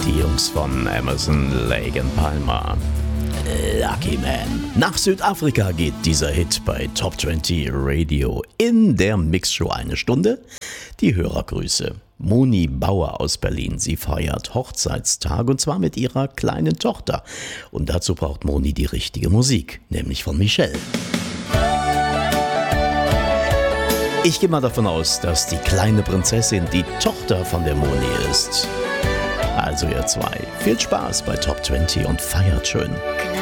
Die Jungs von Emerson, Lake and Palmer. Lucky Man. Nach Südafrika geht dieser Hit bei Top 20 Radio in der Mixshow eine Stunde. Die Hörergrüße. Moni Bauer aus Berlin. Sie feiert Hochzeitstag und zwar mit ihrer kleinen Tochter. Und dazu braucht Moni die richtige Musik, nämlich von Michelle. Ich gehe mal davon aus, dass die kleine Prinzessin die Tochter von der Moni ist. Also ihr zwei, viel Spaß bei Top 20 und feiert schön.